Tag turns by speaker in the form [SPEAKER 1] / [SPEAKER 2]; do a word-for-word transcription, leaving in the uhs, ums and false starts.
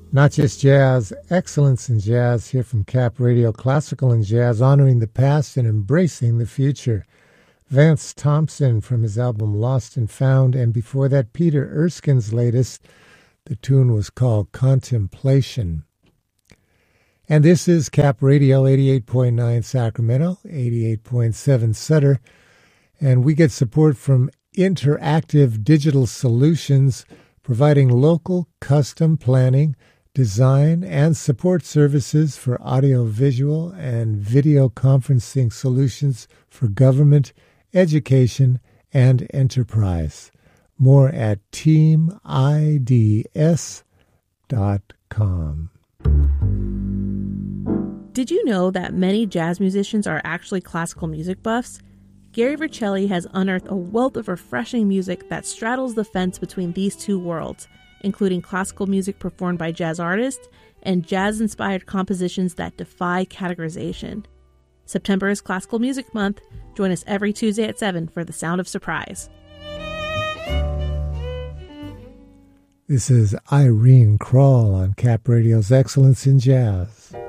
[SPEAKER 1] Not just jazz, excellence in jazz here from Cap Radio, classical and jazz, honoring the past and embracing the future. Vance Thompson from his album Lost and Found, and before that, Peter Erskine's latest. The tune was called Contemplation. And this is Cap Radio, eighty-eight point nine Sacramento, eighty-eight point seven Sutter, and we get support from Interactive Digital Solutions, providing local custom planning, design, and support services for audio-visual and video conferencing solutions for government, education, and enterprise. More at team I D S dot com.
[SPEAKER 2] Did you know that many jazz musicians are actually classical music buffs? Gary Vercelli has unearthed a wealth of refreshing music that straddles the fence between these two worlds, including classical music performed by jazz artists and jazz-inspired compositions that defy categorization. September is Classical Music Month. Join us every Tuesday at seven for The Sound of Surprise.
[SPEAKER 1] This is Irene Krall on Cap Radio's Excellence in Jazz.